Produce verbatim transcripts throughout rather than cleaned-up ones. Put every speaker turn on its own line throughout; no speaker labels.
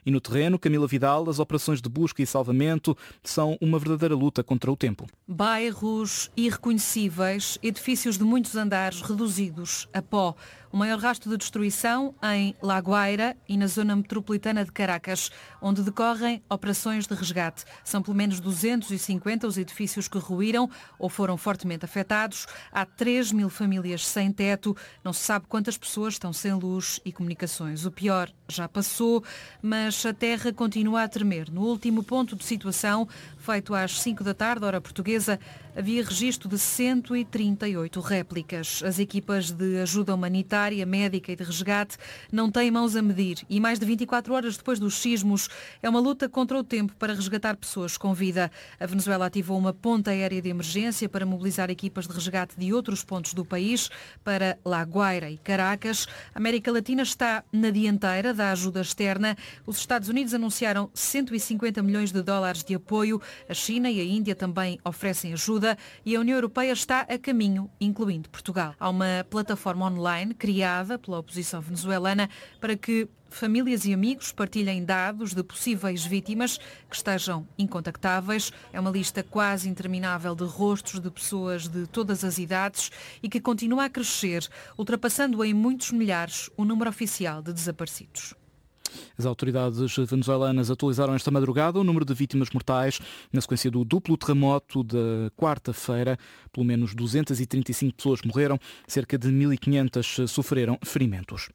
E no terreno, Camila Vidal, as operações de busca e salvamento são uma verdadeira luta contra o tempo.
Bairros irreconhecíveis, edifícios de muitos andares reduzidos a pó. O maior rastro de destruição em La Guaira e na zona metropolitana de Caracas, onde decorrem operações de resgate. São pelo menos duzentos e cinquenta os edifícios que ruíram ou foram fortemente afetados. Há três mil famílias sem teto. Não se sabe quantas pessoas estão sem luz e comunicações. O pior já passou, mas a terra continua a tremer. No último ponto de situação, feito às cinco da tarde, hora portuguesa, havia registro de cento e trinta e oito réplicas. As equipas de ajuda humanitária, médica e de resgate não têm mãos a medir e mais de vinte e quatro horas depois dos sismos é uma luta contra o tempo para resgatar pessoas com vida. A Venezuela ativou uma ponte aérea de emergência para mobilizar equipas de resgate de outros pontos do país para La Guaira e Caracas. A América Latina está na dianteira da ajuda externa. Os Estados Unidos anunciaram cento e cinquenta milhões de dólares de apoio. A China e a Índia também oferecem ajuda e a União Europeia está a caminho, incluindo Portugal. Há uma plataforma online criada pela oposição venezuelana para que famílias e amigos partilhem dados de possíveis vítimas que estejam incontactáveis. É uma lista quase interminável de rostos de pessoas de todas as idades e que continua a crescer, ultrapassando em muitos milhares o número oficial de desaparecidos.
As autoridades venezuelanas atualizaram esta madrugada o número de vítimas mortais na sequência do duplo terremoto da quarta-feira. Pelo menos duzentas e trinta e cinco pessoas morreram, cerca de mil e quinhentas sofreram ferimentos.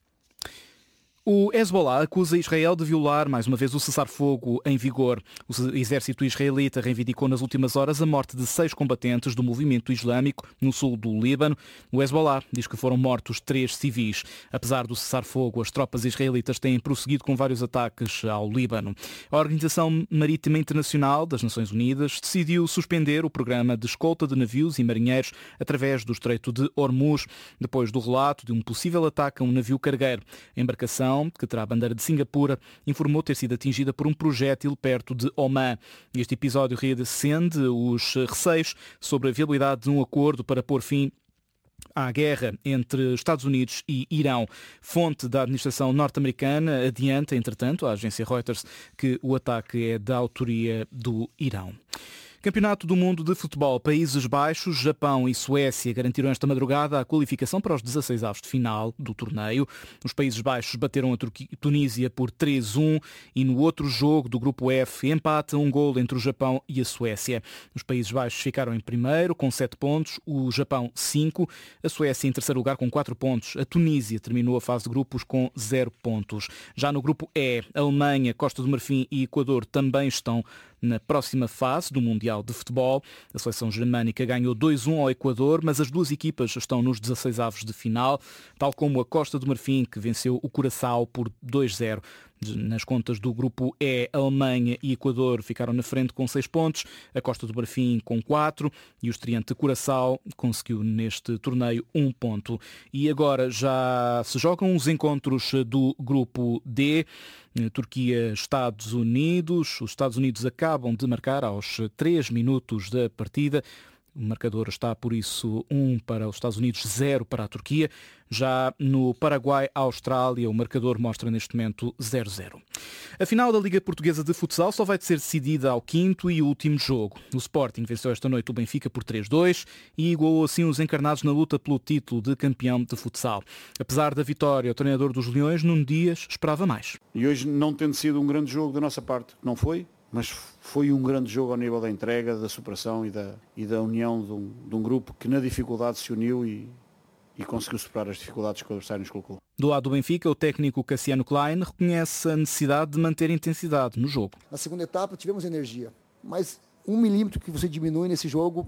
O Hezbollah acusa Israel de violar mais uma vez o cessar-fogo em vigor. O exército israelita reivindicou nas últimas horas a morte de seis combatentes do movimento islâmico no sul do Líbano. O Hezbollah diz que foram mortos três civis. Apesar do cessar-fogo, as tropas israelitas têm prosseguido com vários ataques ao Líbano. A Organização Marítima Internacional das Nações Unidas decidiu suspender o programa de escolta de navios e marinheiros através do Estreito de Hormuz, depois do relato de um possível ataque a um navio cargueiro. A embarcação, que terá a bandeira de Singapura, informou ter sido atingida por um projétil perto de Omã. Este episódio reacende os receios sobre a viabilidade de um acordo para pôr fim à guerra entre Estados Unidos e Irão. Fonte da administração norte-americana adianta, entretanto, à agência Reuters, que o ataque é da autoria do Irão. Campeonato do Mundo de Futebol. Países Baixos, Japão e Suécia garantiram esta madrugada a qualificação para os dezasseis avos de final do torneio. Os Países Baixos bateram a Tunísia por três a um e no outro jogo do grupo F, empate a um golo entre o Japão e a Suécia. Os Países Baixos ficaram em primeiro com sete pontos, o Japão cinco, a Suécia em terceiro lugar com quatro pontos. A Tunísia terminou a fase de grupos com zero pontos. Já no grupo E, a Alemanha, Costa do Marfim e Equador também estão na próxima fase do Mundial de Futebol. A seleção germânica ganhou dois a um ao Equador, mas as duas equipas estão nos dezasseis avos de final, tal como a Costa do Marfim, que venceu o Curaçao por dois a zero. Nas contas do grupo E, a Alemanha e Equador ficaram na frente com seis pontos, a Costa do Marfim com quatro e o estreante Curaçao conseguiu neste torneio um ponto. E agora já se jogam os encontros do grupo D. Turquia, Estados Unidos. Os Estados Unidos acabam de marcar aos três minutos da partida. O marcador está, por isso, um para os Estados Unidos, zero para a Turquia. Já no Paraguai-Austrália, o marcador mostra neste momento zero a zero. A final da Liga Portuguesa de Futsal só vai ser decidida ao quinto e último jogo. O Sporting venceu esta noite o Benfica por três a dois e igualou assim os encarnados na luta pelo título de campeão de futsal. Apesar da vitória, o treinador dos Leões, Nuno Dias, esperava mais.
E hoje, não tendo sido um grande jogo da nossa parte, não foi? Mas foi um grande jogo ao nível da entrega, da superação e da, e da união de um, de um grupo que na dificuldade se uniu e, e conseguiu superar as dificuldades que o adversário nos colocou.
Do lado do Benfica, o técnico Cassiano Klein reconhece a necessidade de manter intensidade no jogo.
Na segunda etapa tivemos energia, mas um milímetro que você diminui nesse jogo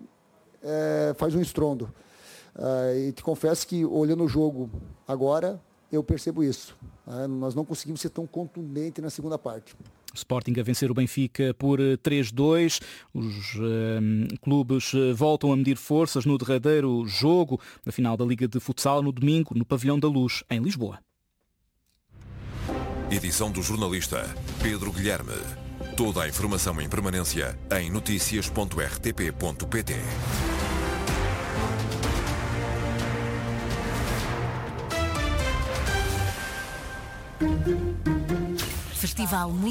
é, faz um estrondo. É, e te confesso que olhando o jogo agora, eu percebo isso. É, nós não conseguimos ser tão contundentes na segunda parte.
O Sporting a vencer o Benfica por três a dois. Os um, clubes voltam a medir forças no derradeiro jogo da final da Liga de Futsal no domingo no Pavilhão da Luz, em Lisboa.
Edição do jornalista Pedro Guilherme. Toda a informação em permanência em notícias ponto r t p ponto p t.
Festival